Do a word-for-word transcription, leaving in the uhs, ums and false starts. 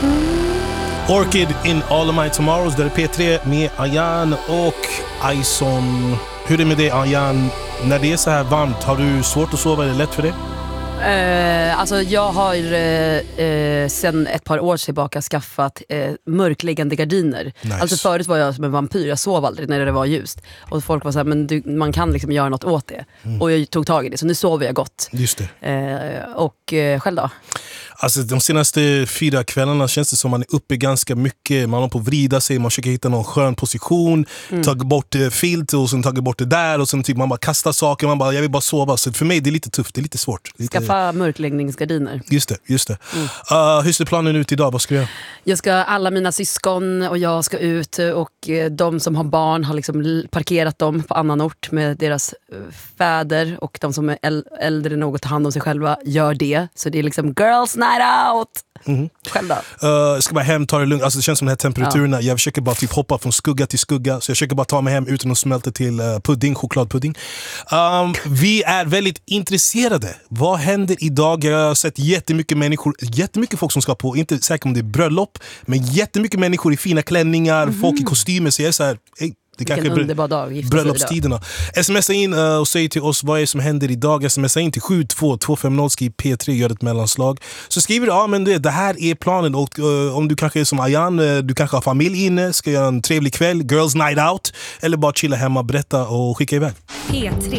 Orchid in All of My Tomorrows, där är P tre med Ayan och Ison. Hur är det med dig, Ayan? När det är så här varmt, har du svårt att sova? Är det lätt för dig? Uh, alltså jag har uh, uh, sen ett par år tillbaka skaffat uh, mörkliggande gardiner. Nice. Alltså förut var jag som en vampyr, jag sov aldrig när det var ljust. Och folk var så här, men du, man kan liksom göra något åt det. Mm. Och jag tog tag i det, så nu sover jag gott. Just det. Uh, och uh, själv då? Alltså de senaste fyra kvällarna känns det som man är uppe ganska mycket. Man håller på att vrida sig, man försöker hitta någon skön position, mm. ta bort eh, filt och sen ta bort det där och sen typ man bara kastar saker, man bara, jag vill bara sova. Så för mig det är lite tufft, det är lite svårt. Lite... Skaffa mörkläggningsgardiner. Just det, just det. Mm. Uh, hur ser planen ut idag? Vad ska du göra? Jag ska, alla mina syskon och jag ska ut och eh, de som har barn har liksom parkerat dem på annan ort med deras eh, fäder, och de som är äl- äldre nog att ta hand om sig själva gör det. Så det är liksom girls night out. Mm. Själv då? Uh, jag ska bara hem, ta det lugnt. Alltså det känns som de här temperaturerna. Ja. Jag försöker bara typ hoppa från skugga till skugga. Så jag försöker bara ta mig hem utan att smälta till uh, pudding, chokladpudding. Um, vi är väldigt intresserade. Vad händer idag? Jag har sett jättemycket människor, jättemycket folk som ska på, inte säkert om det är bröllop, men jättemycket människor i fina klänningar, mm. folk i kostymer. Så jag är så här, hey, det kanske är underbar dag, bröllopstiderna. Smsa in uh, och säg till oss vad är som händer idag. Smsa in till sju två två fem noll, skriv P tre, gör ett mellanslag. Så skriver du, ja men det, det här är planen. Och uh, om du kanske är som Ayan, uh, du kanske har familj inne, ska göra en trevlig kväll, girls night out, eller bara chilla hemma, berätta och skicka iväg. P tre.